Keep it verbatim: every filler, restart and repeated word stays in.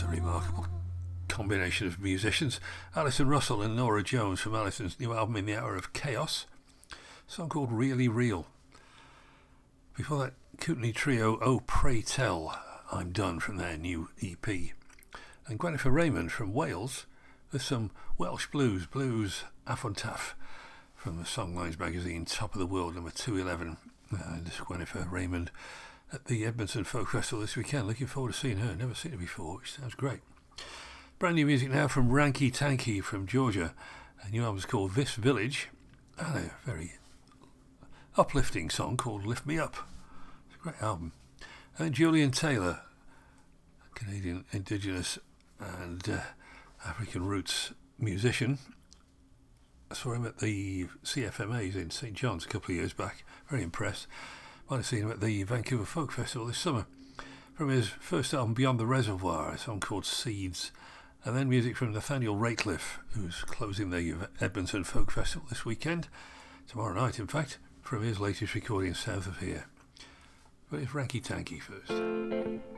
Remarkable combination of musicians. Alison Russell and Nora Jones from Alison's new album In the Hour of Chaos. A song called Really Real. Before that, Kootenai trio Oh Pray Tell, I'm Done from their new E P. And Gwennifer Raymond from Wales with some Welsh blues, blues Afontaf from the Songlines magazine, Top of the World, number two eleven. And Gwennifer Raymond at the Edmonton Folk Festival this weekend. Looking forward to seeing her. Never seen her before, which sounds great. Brand new music now from Ranky Tanky from Georgia. A new album's called This Village, and a very uplifting song called Lift Me Up. It's a great album. And Julian Taylor, Canadian Indigenous and uh, African roots musician. I saw him at the C F M As in Saint John's a couple of years back. Very impressed. Might have seen him at the Vancouver Folk Festival this summer. From his first album Beyond the Reservoir, a song called Seeds. And then music from Nathaniel Rateliff, who's closing the Edmonton Folk Festival this weekend. Tomorrow night, in fact, from his latest recording south of here. But it's Ranky Tanky first.